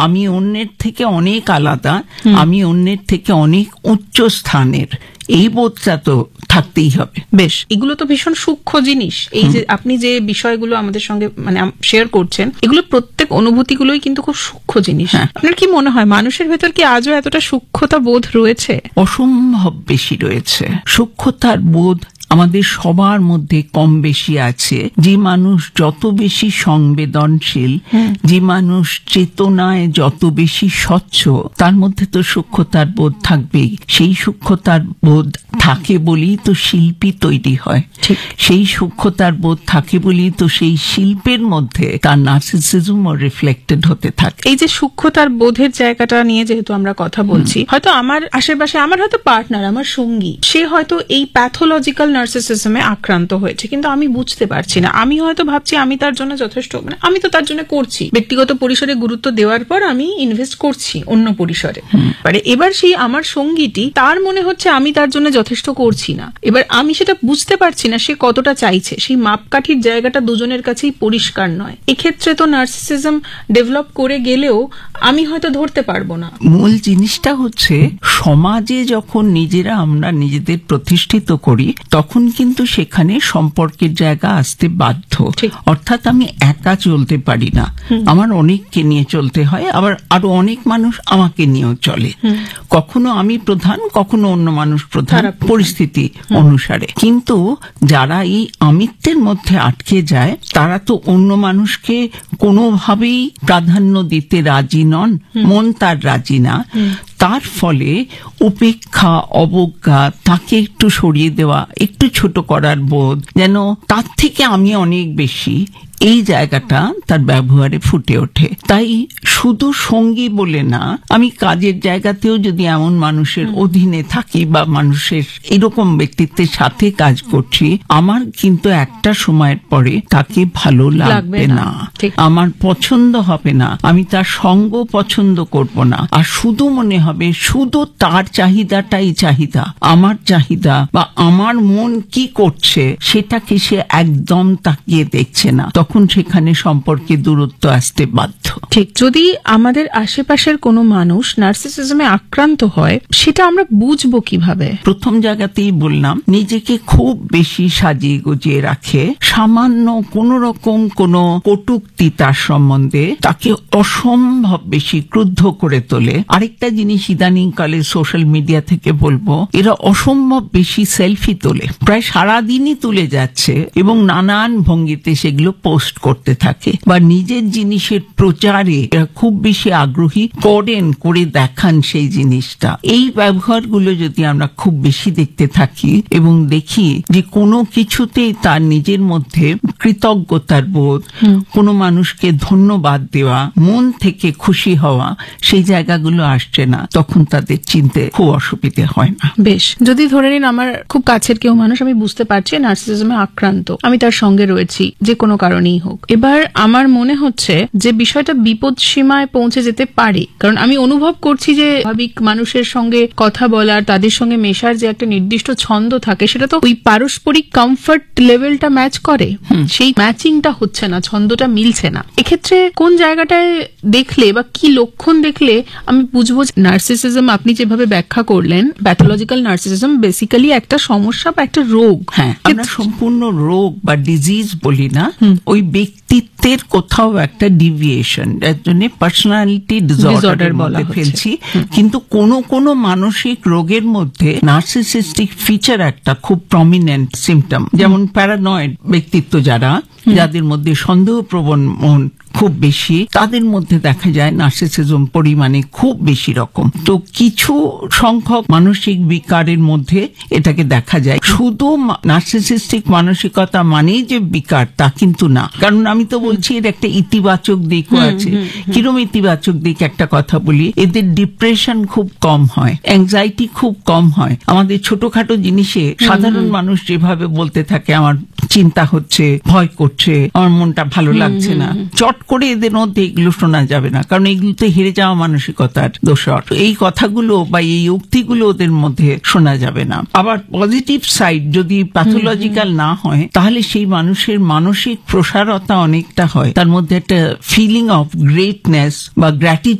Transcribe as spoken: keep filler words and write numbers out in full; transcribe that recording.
আমি অন্যের থেকে অনেক আলাদা, আমি অন্যের থেকে অনেক উচ্চ স্থানের, এই বোধটা তো থাকতেই হবে। বেশ, এগুলো তো ভীষণ সূক্ষ্ম জিনিস। এই যে আপনি যে বিষয়গুলো আমাদের সঙ্গে মানে শেয়ার করছেন, এগুলো প্রত্যেক অনুভূতিগুলোই কিন্তু খুব সূক্ষ্ম জিনিস। আপনার কি মনে হয় মানুষের ভেতর কি আজও এতটা সূক্ষ্মতা বোধ রয়েছে? অসম্ভব বেশি রয়েছে সূক্ষ্মতার বোধ, আমাদের সবার মধ্যে কম বেশি আছে। যে মানুষ যত বেশি সংবেদনশীল, যে মানুষ চেতনায় যত বেশি স্বচ্ছ, তার মধ্যে তো সূক্ষ্মতার বোধ থাকবেই। সেই সূক্ষ্মতার বোধ থাকে বলেই তো শিল্পী তৈরি হয়, সেই সূক্ষ্মতার বোধ থাকে বলেই তো সেই শিল্পের মধ্যে তার নার্সিসিজমও রিফ্লেক্টেড হতে থাকে। এই যে সূক্ষ্মতার বোধের জায়গাটা নিয়ে যেহেতু আমরা কথা বলছি, হয়তো আমার আশেপাশে আমার হয়তো পার্টনার, আমার সঙ্গী, সে হয়তো এই প্যাথোলজিক্যাল নার্সিসিজমে আক্রান্ত হয়েছে, কিন্তু আমি বুঝতে পারছি না। আমি হয়তো ভাবছি আমি তার জন্য যথেষ্ট, মানে আমি তো তার জন্য করছি, ব্যক্তিগত পরিসরে গুরুত্ব দেওয়ার পর আমি ইনভেস্ট করছি অন্য পরিসরে। এবার সেই আমার সঙ্গীটি, তার মনে হচ্ছে আমি তার জন্য যথেষ্ট করছি না। এবার আমি সেটা বুঝতে পারছি না সে কতটা চাইছে। সেই মাপকাঠির জায়গাটা দুজনের কাছেই পরিষ্কার নয়। এক্ষেত্রে তো নার্সিসিজম ডেভেলপ করে গেলেও আমি হয়তো ধরতে পারবো না। মূল জিনিসটা হচ্ছে সমাজে যখন নিজেরা আমরা নিজেদের প্রতিষ্ঠিত করি, তখন কিন্তু সেখানে সম্পর্কের জায়গা আসতে বাধ্য। অর্থাৎ আমি একা চলতে পারি না, আমার অনেককে নিয়ে চলতে হয়, আবার আরো অনেক মানুষ আমাকে নিয়েও চলে। কখনো আমি প্রধান, কখনো অন্য মানুষ প্রধান, পরিস্থিতি অনুসারে। কিন্তু যারা এই আমিত্বের মধ্যে আটকে যায়, তারা তো অন্য মানুষকে কোনোভাবেই প্রাধান্য দিতে রাজি নন, মন তার রাজি না। তার ফলে উপেক্ষা, অবজ্ঞা, তাকে একটু সরিয়ে দেওয়া, একটু ছোট করার বোধ, যেন তার থেকে আমি অনেক বেশি, এই জায়গাটা তার ব্যবহারে ফুটে ওঠে। তাই শুধু সঙ্গী বলে না, আমি কাজের জায়গাতেও যদি এমন মানুষের অধীনে থাকি বা মানুষের এরকম ব্যক্তিত্বের সাথে কাজ করছি, আমার কিন্তু একটা সময়ের পরে তাকে ভালো লাগবে না, আমার পছন্দ হবে না, আমি তার সঙ্গ পছন্দ করব না। আর শুধু মনে হবে শুধু তার চাহিদাটাই চাহিদা, আমার চাহিদা বা আমার মন কি করছে সেটাকে সে একদম তাকিয়ে দেখছে না। তখন সেখানে সম্পর্কে দূরত্ব আসতে বাধ্য। ঠিক, যদি আমাদের আশেপাশের কোনো মানুষ নার্সিসিজমে আক্রান্ত হয়, সেটা আমরা বুঝবো কিভাবে? প্রথম জায়গাতেই বললাম, নিজেকে খুব বেশি সাজিয়ে গুজিয়ে রাখে, সামান্য কোন রকম কোন কটূক্তি তার সম্বন্ধে তাকে অসম্ভব বেশি ক্রুদ্ধ করে তোলে। আরেকটা জিনিস ইদানিং কালে সোশ্যাল মিডিয়া থেকে বলবো, এরা অসম্ভব বেশি সেলফি তোলে, প্রায় সারাদিনই তুলে যাচ্ছে এবং নানান ভঙ্গিতে সেগুলো পোস্ট করতে থাকে, বা নিজের জিনিসের প্রচারে খুব বেশি আগ্রহী করেন, করে দেখান সেই জিনিসটা। এই ব্যবহারগুলো যদি আমরা খুব বেশি দেখতে থাকি এবং দেখি যে কোনো কিছুতেই তার নিজের মধ্যে কৃতজ্ঞতার বোধ, কোনো মানুষকে ধন্যবাদ দেওয়া, মন থেকে খুশি হওয়া, সেই জায়গাগুলো আসছে না, তখন তাদের চিনতে খুব অসুবিধে হয় না। বেশ, যদি ধরে নিন আমার খুব কাছের কেউ মানুষ, আমি বুঝতে পারছি নার্সিসিজমে আক্রান্ত, আমি তার সঙ্গে রয়েছি যে কোনো কারণেই হোক। এবার আমার মনে হচ্ছে যে বিষয়টা বিপদ সীমায় পৌঁছে যেতে পারে, কারণ আমি অনুভব করছি যে স্বাভাবিক মানুষের সঙ্গে কথা বলার, তাদের সঙ্গে মেশার যে একটা নির্দিষ্ট ছন্দ থাকে, সেটা তো ওই পারস্পরিক কমফর্ট লেভেলটা ম্যাচ করে, সেই ম্যাচিংটা হচ্ছে না, ছন্দটা মিলছে না। এক্ষেত্রে কোন জায়গাটায় দেখলে বা কি লক্ষণ দেখলে আমি বুঝবো নার্সিসিজম, আপনি যেভাবে ব্যাখ্যা করলেন, প্যাথোলজিক্যাল নার্সিসিজম বেসিক্যালি একটা সমস্যা বা একটা রোগ। হ্যাঁ, আমরা সম্পূর্ণ রোগ বা ডিজিজ বলি না, ওই ব্যক্তিত্বের কোথাও একটা ডিভিয়েশন, যার জন্য পার্সোনালিটি ডিসঅর্ডার মধ্যে ফেলছি। কিন্তু কোন কোন মানসিক রোগের মধ্যে নার্সিসিস্টিক ফিচার একটা খুব প্রমিনেন্ট সিমটম, যেমন প্যারানয়েড ব্যক্তিত্ব যারা, যাদের মধ্যে সন্দেহপ্রবণ মন খুব বেশি, তাদের মধ্যে দেখা যায় নার্সিসিজম পরিমাণে খুব বেশি রকম। তো কিছু সংখ্যক মানসিক বিকারের মধ্যে এটাকে দেখা যায়। শুধু নার্সিসিস্টিক মানসিকতা মানেই যে বিকার তা কিন্তু না, কারণ আমি তো বলছি এর একটা ইতিবাচক দিকও আছে। কিরম ইতিবাচক দিক? একটা কথা বলি, এদের ডিপ্রেশন খুব কম হয়, অ্যাংজাইটি খুব কম হয়। আমাদের ছোটখাটো জিনিসে সাধারণ মানুষ যেভাবে বলতে থাকে আমার চিন্তা হচ্ছে, ভয় করছে, আমার মনটা ভালো লাগছে না, চট করে এদের মধ্যে এগুলো শোনা যাবে না, কারণ এগুলোতে হেরে যাওয়া মানসিকতার দোষর। এই কথাগুলো বা এই উক্তিগুলো ওদের মধ্যে শোনা যাবে না। আবার পজিটিভ সাইড যদি প্যাথোলজিক্যাল না হয়, তাহলে সেই মানুষের মানসিক প্রসারতা অনেকটা হয়, তার মধ্যে একটা ফিলিং অফ গ্রেটনেস বা গ্র্যাটিটিউড